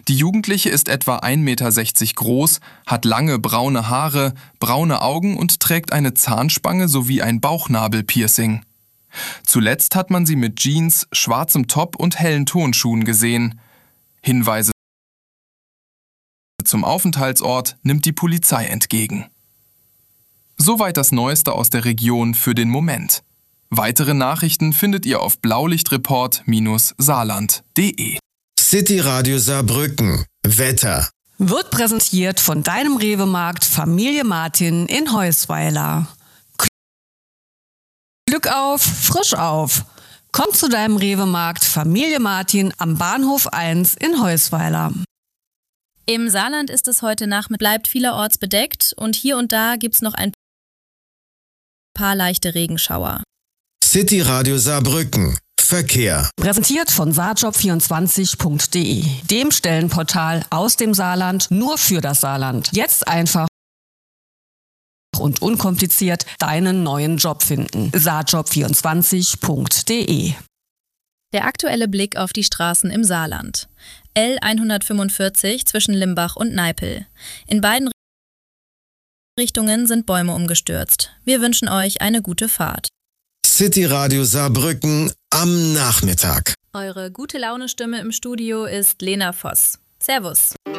Die Jugendliche ist etwa 1,60 Meter groß, hat lange braune Haare, braune Augen und trägt eine Zahnspange sowie ein Bauchnabelpiercing. Zuletzt hat man sie mit Jeans, schwarzem Top und hellen Turnschuhen gesehen. Hinweise zum Aufenthaltsort nimmt die Polizei entgegen. Soweit das Neueste aus der Region für den Moment. Weitere Nachrichten findet ihr auf blaulichtreport-saarland.de. City Radio Saarbrücken. Wetter. Wird präsentiert von deinem Rewe-Markt Familie Martin in Heusweiler. Glück auf, frisch auf. Komm zu deinem Rewe-Markt Familie Martin am Bahnhof 1 in Heusweiler. Im Saarland ist es heute Nachmittag, bleibt vielerorts bedeckt und hier und da gibt's noch ein paar leichte Regenschauer. City Radio Saarbrücken. Verkehr. Präsentiert von saarjob24.de, dem Stellenportal aus dem Saarland nur für das Saarland. Jetzt einfach und unkompliziert deinen neuen Job finden. saarjob24.de. Der aktuelle Blick auf die Straßen im Saarland. L145 zwischen Limbach und Neipel. In beiden Richtungen sind Bäume umgestürzt. Wir wünschen euch eine gute Fahrt. City Radio Saarbrücken am Nachmittag. Eure gute Laune-Stimme im Studio ist Lena Voss. Servus.